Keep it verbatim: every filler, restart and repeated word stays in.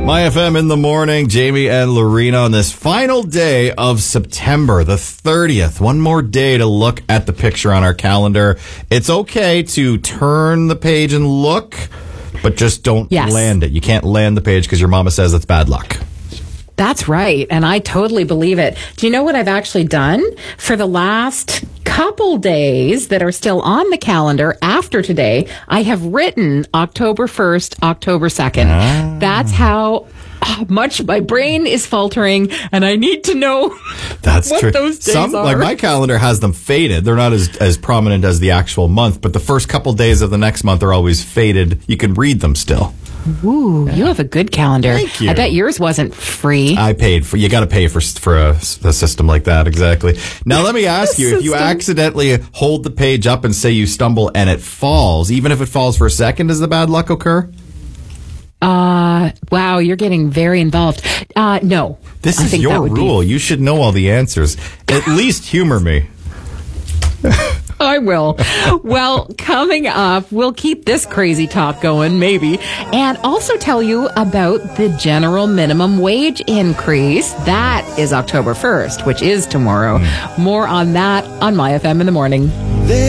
My F M in the morning, Jamie and Lorena on this final day of September, the thirtieth. One more day to look at the picture on our calendar. It's okay to turn the page and look, but just don't yes. land it. You can't land the page because your mama says it's bad luck. That's right. And I totally believe it. Do you know what I've actually done for the last couple days that are still on the calendar after today? I have written October first, October second. Ah. That's how much my brain is faltering, and I need to know That's what true. those days Some, are. Like my calendar has them faded. They're not as, as prominent as the actual month, but the first couple days of the next month are always faded. You can read them still. Ooh, yeah. You have a good calendar. Thank you. I bet yours wasn't free. I paid for. You got to pay for for a, a system like that. Exactly. Now let me ask you: if you accidentally hold the page up and say you stumble and it falls, even if it falls for a second, does the bad luck occur? Uh, wow, you're getting very involved. Uh, no. This I is think your that would rule. Be... You should know all the answers. At least humor me. I will. Well, coming up, we'll keep this crazy talk going, maybe, and also tell you about the general minimum wage increase. That is October first, which is tomorrow. Mm. More on that on My F M in the morning.